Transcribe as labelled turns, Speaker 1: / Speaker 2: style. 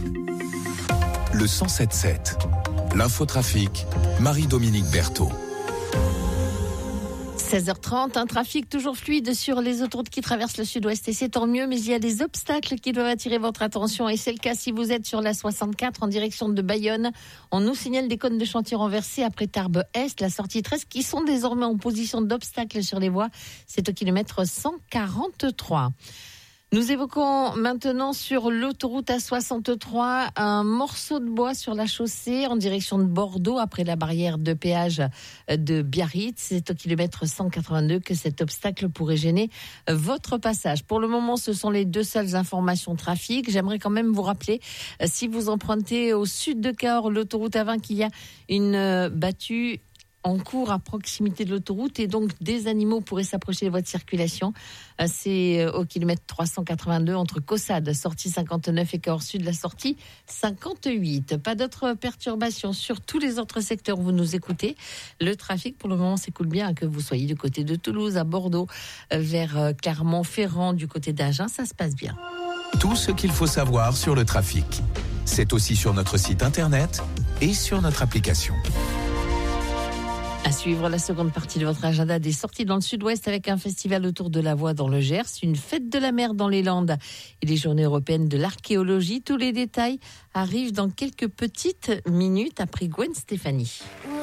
Speaker 1: Le 107.7. L'infotrafic, Marie-Dominique Berthaud.
Speaker 2: 16h30, un trafic toujours fluide sur les autoroutes qui traversent le sud-ouest et c'est tant mieux, mais il y a des obstacles qui doivent attirer votre attention et c'est le cas si vous êtes sur la 64 en direction de Bayonne. On nous signale des cônes de chantier renversés après Tarbes Est, la sortie 13 qui sont désormais en position d'obstacle sur les voies. C'est au kilomètre 143. Nous évoquons maintenant sur l'autoroute A63 un morceau de bois sur la chaussée en direction de Bordeaux après la barrière de péage de Biarritz. C'est au kilomètre 182 que cet obstacle pourrait gêner votre passage. Pour le moment, ce sont les deux seules informations trafic. J'aimerais quand même vous rappeler, si vous empruntez au sud de Cahors l'autoroute A20, qu'il y a une battue en cours à proximité de l'autoroute et donc des animaux pourraient s'approcher de votre circulation. C'est au kilomètre 382 entre Caussade, sortie 59 et Cahors Sud, la sortie 58. Pas d'autres perturbations sur tous les autres secteurs où vous nous écoutez. Le trafic pour le moment s'écoule bien, que vous soyez du côté de Toulouse, à Bordeaux, vers Clermont-Ferrand, du côté d'Agen, ça se passe bien.
Speaker 1: Tout ce qu'il faut savoir sur le trafic. C'est aussi sur notre site internet et sur notre application.
Speaker 2: À suivre la seconde partie de votre agenda des sorties dans le sud-ouest avec un festival autour de la voie dans le Gers, une fête de la mer dans les Landes et les journées européennes de l'archéologie. Tous les détails arrivent dans quelques petites minutes après Gwen Stefani.